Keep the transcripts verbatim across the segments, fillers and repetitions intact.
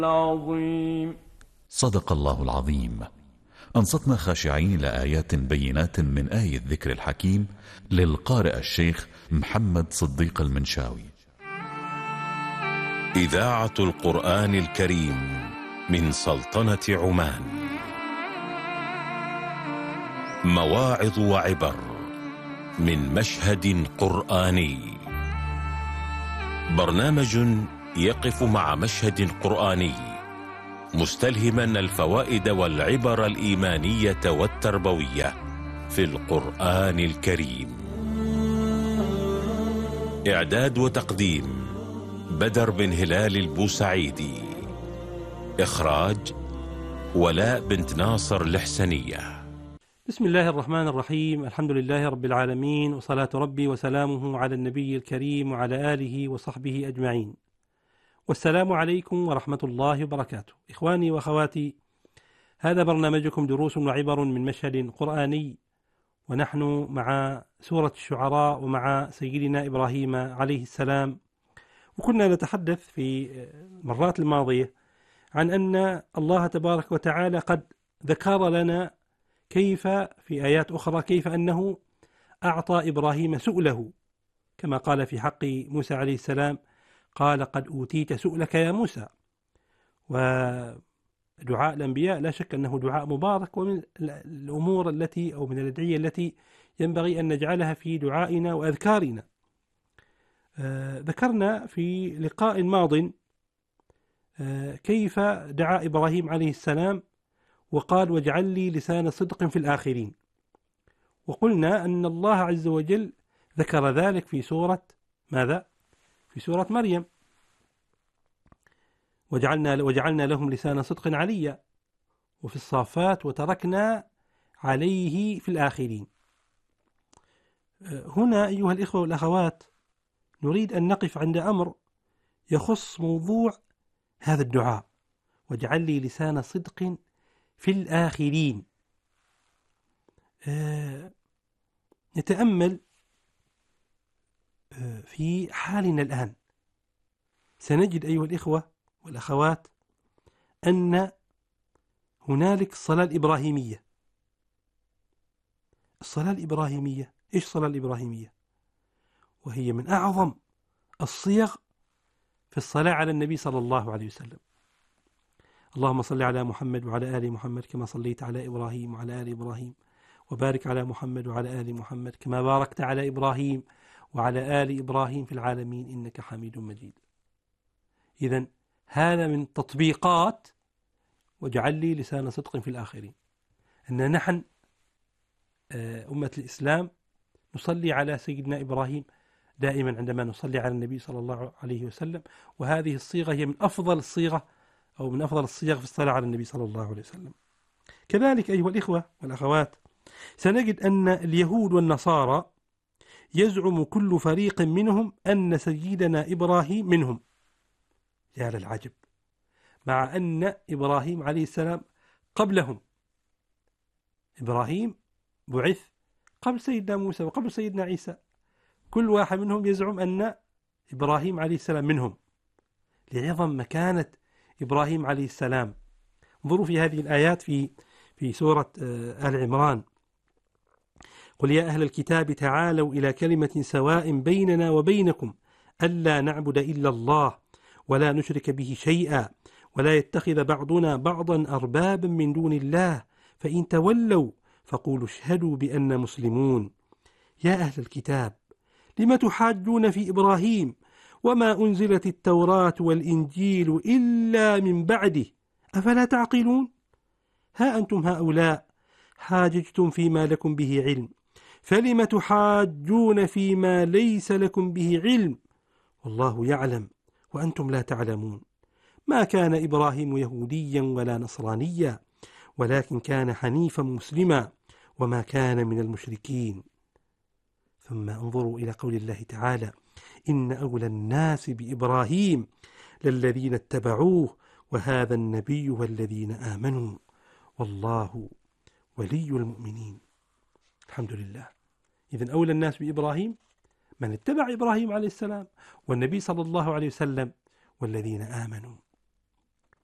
العظيم. صدق الله العظيم. أنصتنا خاشعين لآيات بينات من آية الذكر الحكيم للقارئ الشيخ محمد صديق المنشاوي. إذاعة القرآن الكريم من سلطنة عمان. مواعظ وعبر من مشهد قرآني. برنامج يقف مع مشهد قرآني مستلهما الفوائد والعبر الإيمانية والتربوية في القرآن الكريم. إعداد وتقديم بدر بن هلال البوسعيدي. إخراج ولاء بنت ناصر الحسنية. بسم الله الرحمن الرحيم. الحمد لله رب العالمين، وصلاة ربي وسلامه على النبي الكريم وعلى آله وصحبه أجمعين، والسلام عليكم ورحمة الله وبركاته. إخواني وأخواتي، هذا برنامجكم دروس وعبر من مشهد قرآني، ونحن مع سورة الشعراء ومع سيدنا إبراهيم عليه السلام. وكنا نتحدث في المرات الماضية عن أن الله تبارك وتعالى قد ذكر لنا كيف في آيات أخرى كيف أنه أعطى إبراهيم سؤله، كما قال في حق موسى عليه السلام: قال قد أوتيت سؤلك يا موسى. ودعاء الأنبياء لا شك أنه دعاء مبارك، ومن الأمور التي أو من الأدعية التي ينبغي أن نجعلها في دعائنا وأذكارنا. آه ذكرنا في لقاء ماض آه كيف دعا إبراهيم عليه السلام وقال: واجعل لي لسان صدق في الآخرين. وقلنا أن الله عز وجل ذكر ذلك في سورة ماذا؟ في سورة مريم: وجعلنا, وجعلنا لهم لسان صدق عليا. وفي الصافات: وتركنا عليه في الآخرين. هنا أيها الإخوة والأخوات نريد أن نقف عند أمر يخص موضوع هذا الدعاء: واجعل لي لسان صدق في الآخرين. آه نتأمل آه في حالنا الآن، سنجد أيها الإخوة والأخوات أن هنالك الصلاة الإبراهيمية. الصلاة الإبراهيمية، إيش الصلاة الإبراهيمية؟ وهي من أعظم الصيغ في الصلاة على النبي صلى الله عليه وسلم. اللهم صل على محمد وعلى آل محمد كما صليت على إبراهيم وعلى آل إبراهيم، وبارك على محمد وعلى آل محمد كما باركت على إبراهيم وعلى آل إبراهيم في العالمين إنك حميد مجيد. إذن هذا من تطبيقات واجعل لي لسان صدق في الآخرين، أن نحن أمة الإسلام نصلي على سيدنا إبراهيم دائما عندما نصلي على النبي صلى الله عليه وسلم، وهذه الصيغة هي من أفضل الصيغة أو من أفضل الصيغ في الصلاة على النبي صلى الله عليه وسلم. كذلك أيها الإخوة والأخوات سنجد أن اليهود والنصارى يزعم كل فريق منهم أن سيدنا إبراهيم منهم. يا للعجب، مع أن إبراهيم عليه السلام قبلهم. إبراهيم بعث قبل سيدنا موسى وقبل سيدنا عيسى، كل واحد منهم يزعم أن إبراهيم عليه السلام منهم لعظم مكانة إبراهيم عليه السلام. انظروا في هذه الآيات في في سورة آل عمران: قل يا أهل الكتاب تعالوا إلى كلمة سواء بيننا وبينكم ألا نعبد إلا الله ولا نشرك به شيئا ولا يتخذ بعضنا بعضا أربابا من دون الله فإن تولوا فقولوا اشهدوا بأننا مسلمون. يا أهل الكتاب لم تحاجون في إبراهيم وما أنزلت التوراة والإنجيل إلا من بعده أفلا تعقلون؟ ها أنتم هؤلاء حاججتم فيما لكم به علم فلم تحاجون فيما ليس لكم به علم والله يعلم وأنتم لا تعلمون. ما كان إبراهيم يهوديا ولا نصرانيا ولكن كان حنيفا مسلما وما كان من المشركين. ثم انظروا إلى قول الله تعالى: إن أولى الناس بإبراهيم للذين اتبعوه وهذا النبي والذين آمنوا والله ولي المؤمنين. الحمد لله. إذن أولى الناس بإبراهيم من اتبع إبراهيم عليه السلام والنبي صلى الله عليه وسلم والذين آمنوا.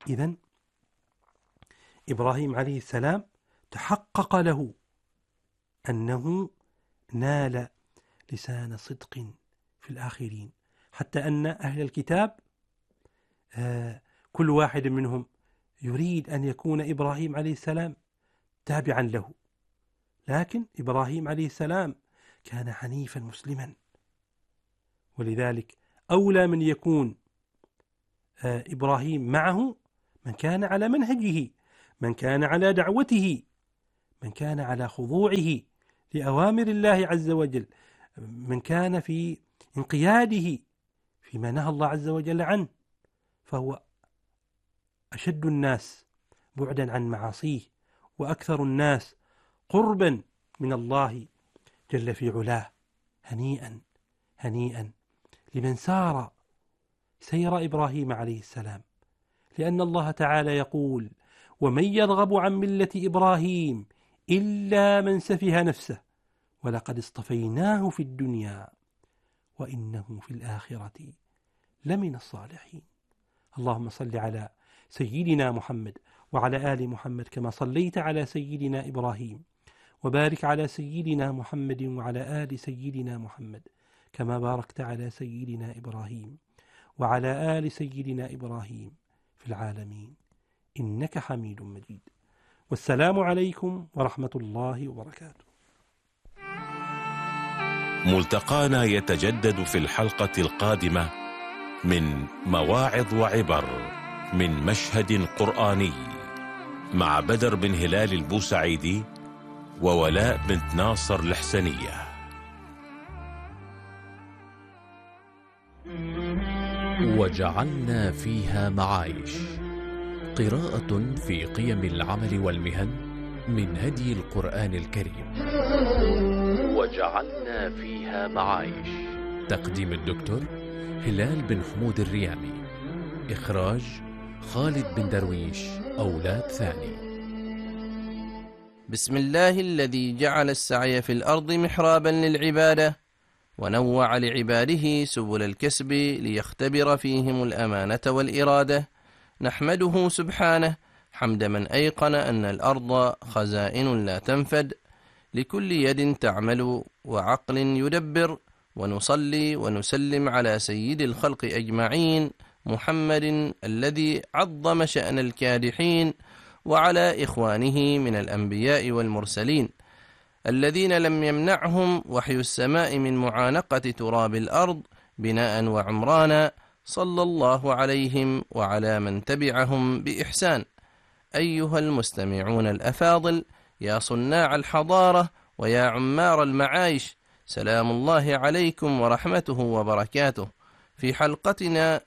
إذن إبراهيم عليه السلام تحقق له أنه نال لسان صدق في الآخرين، حتى أن أهل الكتاب آه كل واحد منهم يريد أن يكون إبراهيم عليه السلام تابعا له، لكن إبراهيم عليه السلام كان حنيفا مسلما، ولذلك أولى من يكون آه إبراهيم معه من كان على منهجه، من كان على دعوته، من كان على خضوعه لأوامر الله عز وجل، من كان في انقياده فيما نهى الله عز وجل عنه، فهو أشد الناس بعدا عن معاصيه وأكثر الناس قربا من الله جل في علاه. هنيئا هنيئا لمن سار سير إبراهيم عليه السلام، لأن الله تعالى يقول: ومن يرغب عن ملة إبراهيم إلا من سفه نفسه ولقد اصطفيناه في الدنيا وإنه في الآخرة لمن الصالحين. اللهم صل على سيدنا محمد وعلى آل محمد كما صليت على سيدنا إبراهيم، وبارك على سيدنا محمد وعلى آل سيدنا محمد كما باركت على سيدنا إبراهيم وعلى آل سيدنا إبراهيم في العالمين إنك حميد مجيد. والسلام عليكم ورحمة الله وبركاته. ملتقانا يتجدد في الحلقة القادمة من مواعظ وعبر من مشهد قرآني مع بدر بن هلال البوسعيدي وولاء بنت ناصر الحسنية. وجعلنا فيها معايش، قراءة في قيم العمل والمهن من هدي القرآن الكريم. وجعلنا فيها معايش، تقديم الدكتور هلال بن حمود الريامي، إخراج خالد بن درويش أولاد ثاني. بسم الله الذي جعل السعي في الأرض محرابا للعبادة، ونوع لعباده سبل الكسب ليختبر فيهم الأمانة والإرادة. نحمده سبحانه حمد من أيقن أن الأرض خزائن لا تنفد، لكل يد تعمل وعقل يدبر. ونصلي ونسلم على سيد الخلق أجمعين محمد الذي عظم شأن الكادحين، وعلى إخوانه من الأنبياء والمرسلين الذين لم يمنعهم وحي السماء من معانقة تراب الأرض بناء وعمرانا، صلى الله عليهم وعلى من تبعهم بإحسان. أيها المستمعون الأفاضل، يا صناع الحضارة ويا عمار المعايش، سلام الله عليكم ورحمته وبركاته. في حلقتنا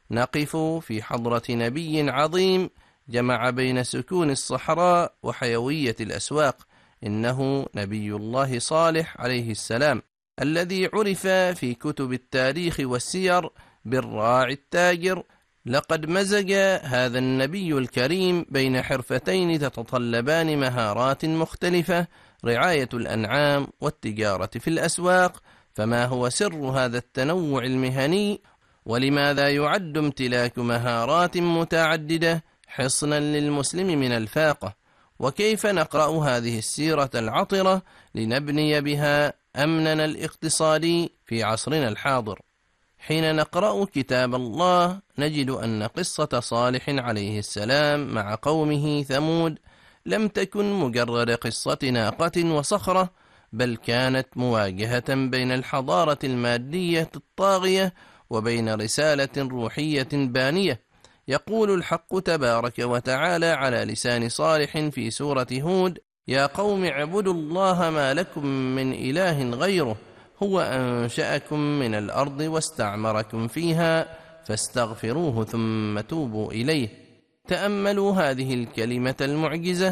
نقف في حضرة نبي عظيم جمع بين سكون الصحراء وحيوية الأسواق. إنه نبي الله صالح عليه السلام، الذي عرف في كتب التاريخ والسير بالراعي التاجر. لقد مزج هذا النبي الكريم بين حرفتين تتطلبان مهارات مختلفة: رعاية الأنعام والتجارة في الأسواق. فما هو سر هذا التنوع المهني؟ ولماذا يعد امتلاك مهارات متعددة حصنا للمسلم من الفاقة؟ وكيف نقرأ هذه السيرة العطرة لنبني بها أمننا الاقتصادي في عصرنا الحاضر؟ حين نقرأ كتاب الله نجد أن قصة صالح عليه السلام مع قومه ثمود لم تكن مجرد قصة ناقة وصخرة، بل كانت مواجهة بين الحضارة المادية الطاغية وبين رسالة روحية بانية. يقول الحق تبارك وتعالى على لسان صالح في سورة هود: يا قوم اعبدوا الله ما لكم من إله غيره، هو أنشأكم من الأرض واستعمركم فيها فاستغفروه ثم توبوا إليه. تأملوا هذه الكلمة المعجزة: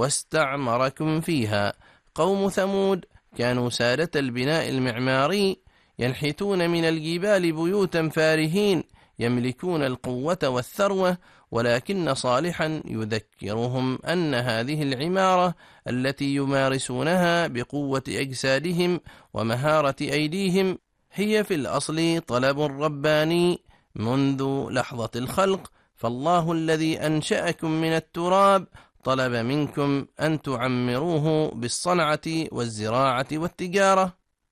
واستعمركم فيها. قوم ثمود كانوا سادة البناء المعماري، ينحتون من الجبال بيوتا فارهين، يملكون القوة والثروة، ولكن صالحا يذكرهم أن هذه العمارة التي يمارسونها بقوة أجسادهم ومهارة أيديهم هي في الأصل طلب رباني منذ لحظة الخلق، فالله الذي أنشأكم من التراب طلب منكم أن تعمروه بالصنعة والزراعة والتجارة،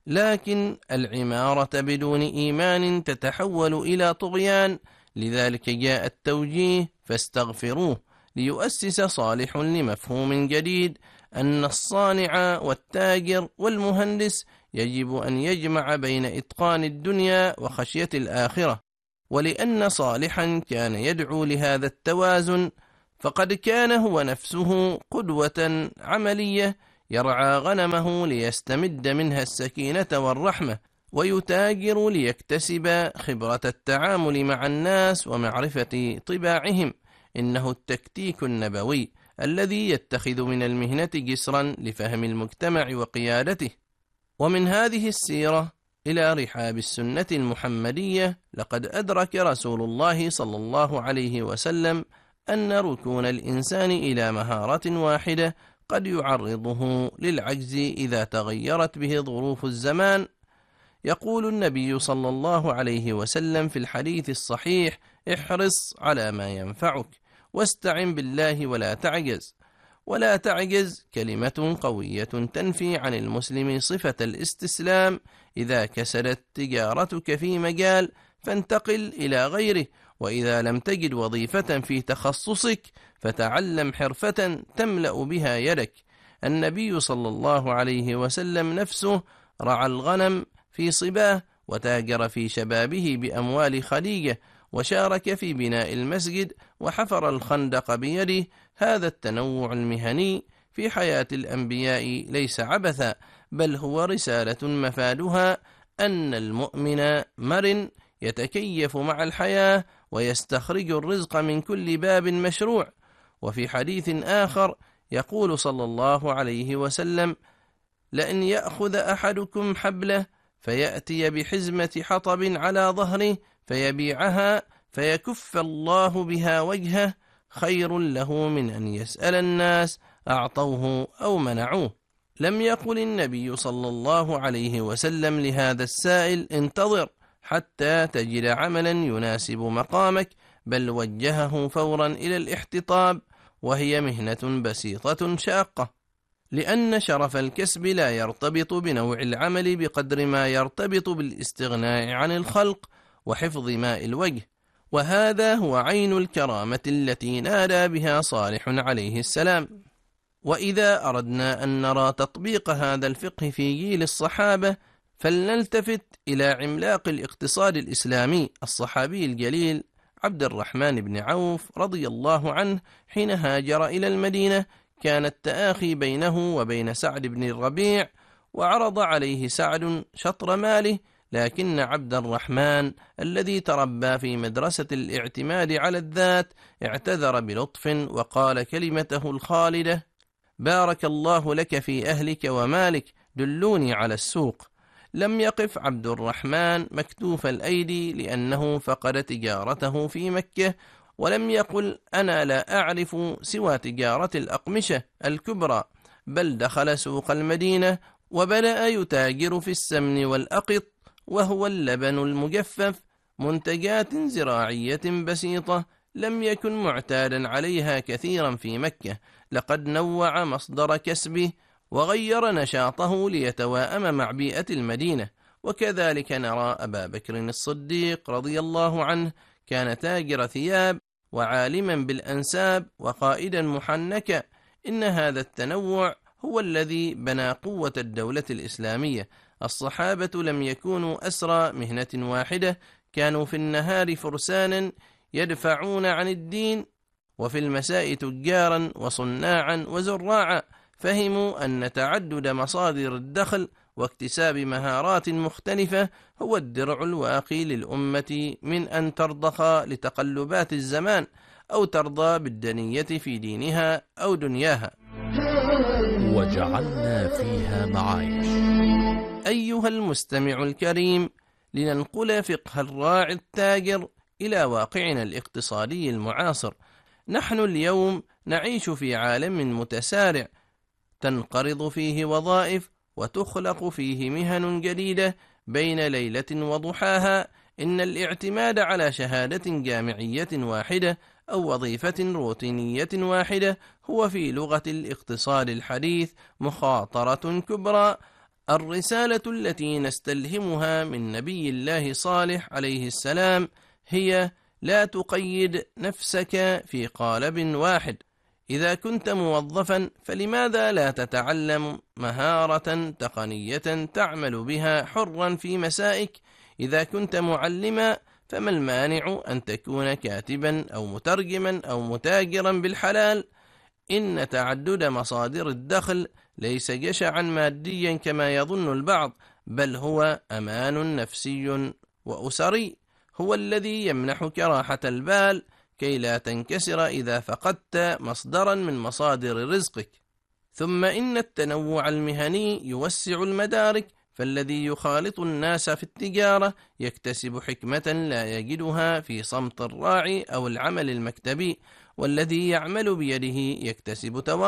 لكن العمارة بدون إيمان تتحول إلى طغيان، لذلك جاء التوجيه فاستغفروه، ليؤسس صالح لمفهوم جديد أن الصانع والتاجر والمهندس يجب أن يجمع بين إتقان الدنيا وخشية الآخرة. ولأن صالحا كان يدعو لهذا التوازن، فقد كان هو نفسه قدوة عملية يرعى غنمه ليستمد منها السكينة والرحمة، ويتاجر ليكتسب خبرة التعامل مع الناس ومعرفة طباعهم. إنه التكتيك النبوي الذي يتخذ من المهنة جسرا لفهم المجتمع وقيادته. ومن هذه السيرة إلى رحاب السنة المحمدية، لقد أدرك رسول الله صلى الله عليه وسلم أن ركون الإنسان إلى مهارة واحدة قد يعرضه للعجز إذا تغيرت به ظروف الزمان. يقول النبي صلى الله عليه وسلم في الحديث الصحيح: احرص على ما ينفعك واستعن بالله ولا تعجز. ولا تعجز كلمة قوية تنفي عن المسلم صفة الاستسلام. إذا كسدت تجارتك في مجال فانتقل إلى غيره، وإذا لم تجد وظيفة في تخصصك فتعلم حرفة تملأ بها يدك. النبي صلى الله عليه وسلم نفسه رعى الغنم في صباه، وتاجر في شبابه بأموال خديجة، وشارك في بناء المسجد، وحفر الخندق بيده. هذا التنوع المهني في حياة الأنبياء ليس عبثا، بل هو رسالة مفادها أن المؤمن مرن يتكيف مع الحياة ويستخرج الرزق من كل باب مشروع. وفي حديث آخر يقول صلى الله عليه وسلم: لأن يأخذ أحدكم حبله فيأتي بحزمة حطب على ظهره فيبيعها فيكف الله بها وجهه خير له من أن يسأل الناس أعطوه أو منعوه. لم يقل النبي صلى الله عليه وسلم لهذا السائل: انتظر حتى تجد عملا يناسب مقامك، بل وجهه فورا إلى الاحتطاب، وهي مهنة بسيطة شاقة، لأن شرف الكسب لا يرتبط بنوع العمل بقدر ما يرتبط بالاستغناء عن الخلق وحفظ ماء الوجه. وهذا هو عين الكرامة التي نادى بها صالح عليه السلام. وإذا أردنا أن نرى تطبيق هذا الفقه في جيل الصحابة، فلنلتفت إلى عملاق الاقتصاد الإسلامي الصحابي الجليل عبد الرحمن بن عوف رضي الله عنه. حين هاجر إلى المدينة كان التآخي بينه وبين سعد بن الربيع، وعرض عليه سعد شطر ماله، لكن عبد الرحمن الذي تربى في مدرسة الاعتماد على الذات اعتذر بلطف وقال كلمته الخالدة: بارك الله لك في أهلك ومالك، دلوني على السوق. لم يقف عبد الرحمن مكتوف الأيدي لأنه فقد تجارته في مكة، ولم يقل أنا لا أعرف سوى تجارة الأقمشة الكبرى، بل دخل سوق المدينة وبدأ يتاجر في السمن والأقط، وهو اللبن المجفف، منتجات زراعية بسيطة لم يكن معتادا عليها كثيرا في مكة. لقد نوع مصدر كسبه وغير نشاطه ليتواءم مع بيئة المدينة. وكذلك نرى أبا بكر الصديق رضي الله عنه كان تاجر ثياب وعالما بالأنساب وقائدا محنكا. إن هذا التنوع هو الذي بنى قوة الدولة الإسلامية. الصحابة لم يكونوا أسرى مهنة واحدة، كانوا في النهار فرسانا يدفعون عن الدين، وفي المساء تجارا وصناعا وزراعا. فهموا أن تعدد مصادر الدخل واكتساب مهارات مختلفة هو الدرع الواقي للأمة من أن ترضخ لتقلبات الزمان أو ترضى بالدنية في دينها أو دنياها. وجعلنا فيها معايش. أيها المستمع الكريم، لننقل فقه الراعي التاجر إلى واقعنا الاقتصادي المعاصر. نحن اليوم نعيش في عالم متسارع، تنقرض فيه وظائف وتخلق فيه مهن جديدة بين ليلة وضحاها. إن الاعتماد على شهادة جامعية واحدة أو وظيفة روتينية واحدة هو في لغة الاقتصاد الحديث مخاطرة كبرى. الرسالة التي نستلهمها من نبي الله صالح عليه السلام هي: لا تقيد نفسك في قالب واحد. إذا كنت موظفا فلماذا لا تتعلم مهارة تقنية تعمل بها حرا في مسائك؟ إذا كنت معلما فما المانع أن تكون كاتبا أو مترجما أو متاجرا بالحلال؟ إن تعدد مصادر الدخل ليس جشعا ماديا كما يظن البعض، بل هو أمان نفسي وأسري، هو الذي يمنحك راحة البال كي لا تنكسر إذا فقدت مصدرا من مصادر رزقك. ثم إن التنوع المهني يوسع المدارك، فالذي يخالط الناس في التجارة يكتسب حكمة لا يجدها في صمت الراعي أو العمل المكتبي، والذي يعمل بيده يكتسب تواضعا